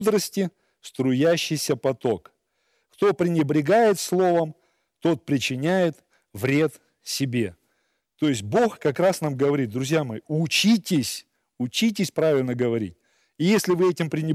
мудрости струящийся поток. Кто пренебрегает словом, тот причиняет вред себе. То есть Бог как раз нам говорит, друзья мои, учитесь правильно говорить. И если вы этим пренебрегаете,